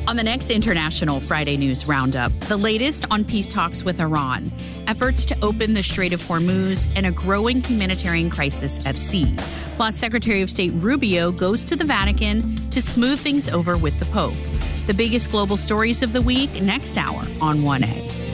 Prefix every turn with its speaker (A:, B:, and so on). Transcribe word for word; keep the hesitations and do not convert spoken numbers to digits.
A: On the next International Friday News Roundup, the latest on peace talks with Iran, efforts to open the Strait of Hormuz, and a growing humanitarian crisis at sea. Plus, Secretary of State Rubio goes to the Vatican to smooth things over with the Pope. The biggest global stories of the week next hour on one A.